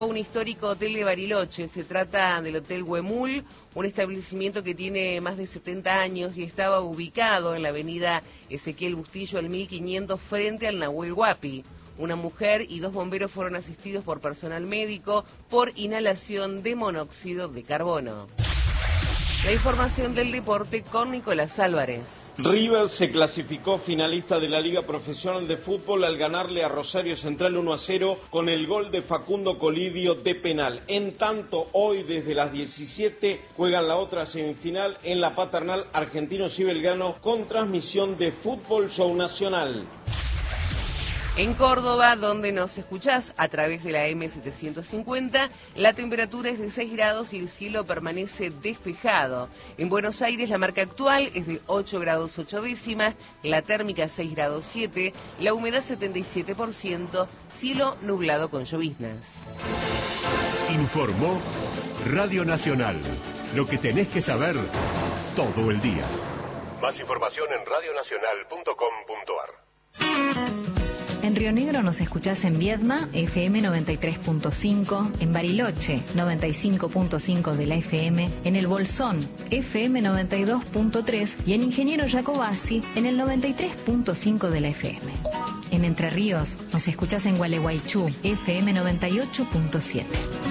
Un histórico hotel de Bariloche. Se trata del Hotel Huemul, un establecimiento que tiene más de 70 años y estaba ubicado en la avenida Ezequiel Bustillo al 1500 frente al Nahuel Huapi. Una mujer y 2 bomberos fueron asistidos por personal médico por inhalación de monóxido de carbono. La información del deporte con Nicolás Álvarez. River se clasificó finalista de la Liga Profesional de Fútbol al ganarle a Rosario Central 1-0 con el gol de Facundo Colidio de penal. En tanto, hoy desde las 17 juegan la otra semifinal en la Paternal Argentinos y Belgrano con transmisión de Fútbol Show Nacional. En Córdoba, donde nos escuchás a través de la M750, la temperatura es de 6 grados y el cielo permanece despejado. En Buenos Aires la marca actual es de 8 grados 8 décimas, la térmica 6 grados 7, la humedad 77%, cielo nublado con lloviznas. Informó Radio Nacional. Lo que tenés que saber todo el día. Más información en radionacional.com.ar. En Río Negro nos escuchás en Viedma, FM 93.5, en Bariloche, 95.5 de la FM, en El Bolsón, FM 92.3 y en Ingeniero Jacobasi, en el 93.5 de la FM. En Entre Ríos nos escuchás en Gualeguaychú, FM 98.7.